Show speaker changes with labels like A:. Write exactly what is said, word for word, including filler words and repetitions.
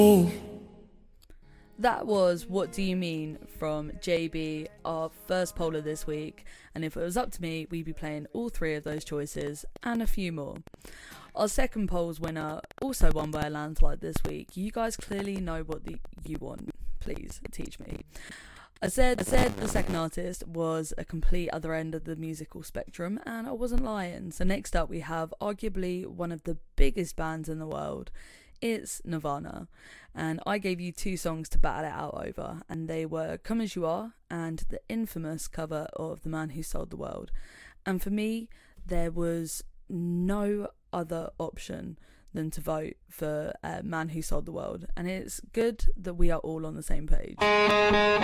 A: That was What Do You Mean from J B, our first poll of this week, and if it was up to me, we'd be playing all three of those choices and a few more. Our second poll's winner also won by a landslide this week. You guys clearly know what the, you want. Please teach me. I said, I said the second artist was a complete other end of the musical spectrum, and I wasn't lying. So next up we have arguably one of the biggest bands in the world. It's Nirvana, and I gave you two songs to battle it out over, and they were Come As You Are and the infamous cover of The Man Who Sold the World. And for me, there was no other option than to vote for uh, Man Who Sold the World, and it's good that we are all on the same page.